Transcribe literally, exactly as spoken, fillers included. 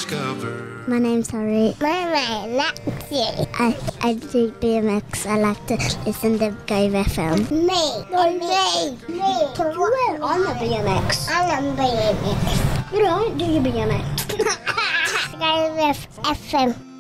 discover. My name's Harry. My name's Lexi. I, I do B M X. I like to listen to Go F M. Me. No, me. Me. You went on the B M X. I'm on B M X. You don't do your B M X. Go F M.